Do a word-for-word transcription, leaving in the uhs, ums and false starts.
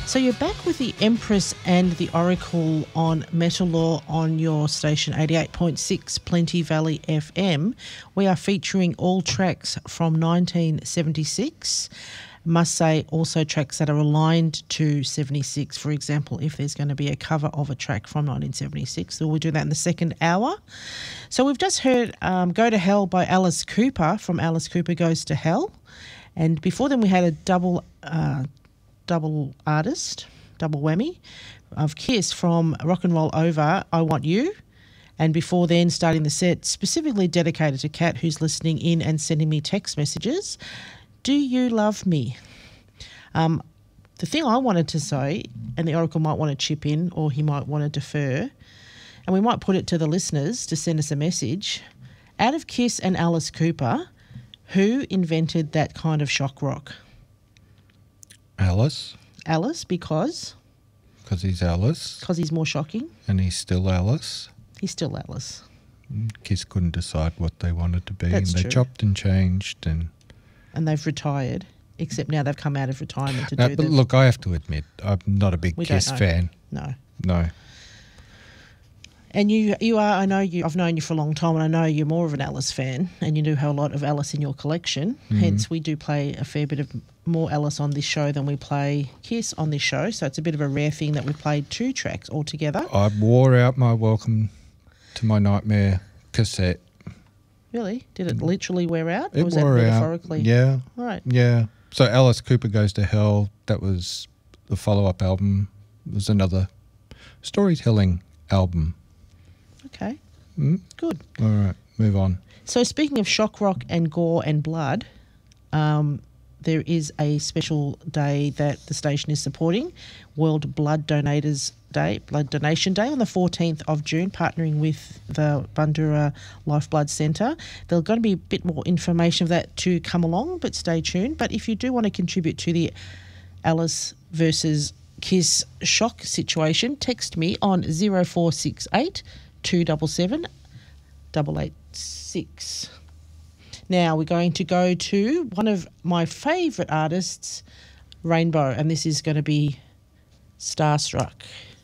So you're back with the Empress and the Oracle on Metal Law on your station eighty-eight point six Plenty Valley F M. We are featuring all tracks from nineteen seventy-six. Must say also tracks that are aligned to seventy-six. For example, if there's going to be a cover of a track from nineteen seventy-six, so we'll do that in the second hour. So we've just heard um, Go to Hell by Alice Cooper from Alice Cooper Goes to Hell. And before then we had a double... Uh, double artist, double whammy of Kiss from Rock and Roll Over, I Want You. And before then, starting the set, specifically dedicated to Kat, who's listening in and sending me text messages, Do You Love Me? Um, the thing I wanted to say, and the Oracle might want to chip in or he might want to defer, and we might put it to the listeners to send us a message, out of Kiss and Alice Cooper, who invented that kind of shock rock? Alice. Alice, because? Because he's Alice. Because he's more shocking. And he's still Alice. He's still Alice. Kiss couldn't decide what they wanted to be. That's and they true. chopped and changed. And and they've retired, except now they've come out of retirement to no, do but the... look, I have to admit, I'm not a big We don't Kiss know. fan. No. No. And you you are, I know you, I've known you for a long time, and I know you're more of an Alice fan, and you do have a lot of Alice in your collection. Mm. Hence, we do play a fair bit of more Alice on this show than we play Kiss on this show. So it's a bit of a rare thing that we played two tracks altogether. I wore out my Welcome to My Nightmare cassette. Really? Did it literally wear out? It or was wore that out. metaphorically? Yeah. All right. Yeah. So Alice Cooper Goes to Hell, that was the follow-up album. It was another storytelling album. Okay. Mm? Good. All right, move on. So speaking of shock rock and gore and blood, um, there is a special day that the station is supporting, World Blood Donators Day, Blood Donation Day on the fourteenth of June, partnering with the Bundoora Lifeblood Centre. There's going to be a bit more information of that to come along, but stay tuned. But if you do want to contribute to the Alice versus Kiss shock situation, text me on zero four six eight two seven seven double eight six. Now we're going to go to one of my favourite artists, Rainbow, and this is going to be Starstruck.